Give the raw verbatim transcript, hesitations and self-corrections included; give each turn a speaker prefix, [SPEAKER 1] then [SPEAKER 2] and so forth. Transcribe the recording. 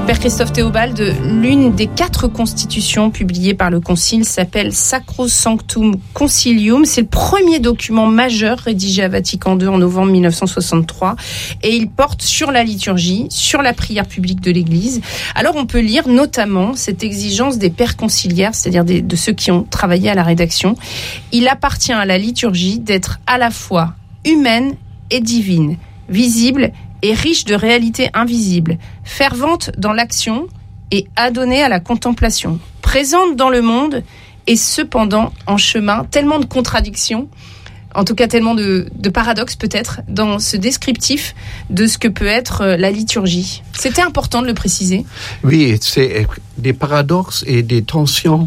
[SPEAKER 1] Père Christophe Théobald, l'une des quatre constitutions publiées par le Concile s'appelle Sacrosanctum Concilium. C'est le premier document majeur rédigé à Vatican deux en novembre mille neuf cent soixante-trois et il porte sur la liturgie, sur la prière publique de l'Église. Alors on peut lire notamment cette exigence des pères conciliaires, c'est-à-dire des, de ceux qui ont travaillé à la rédaction. Il appartient à la liturgie d'être à la fois humaine et divine, visible et riche de réalités invisibles, fervente dans l'action et adonnée à la contemplation, présente dans le monde et cependant en chemin. Tellement de contradictions, en tout cas tellement de, de paradoxes peut-être, dans ce descriptif de ce que peut être la liturgie. C'était important de le préciser.
[SPEAKER 2] Oui, c'est des paradoxes et des tensions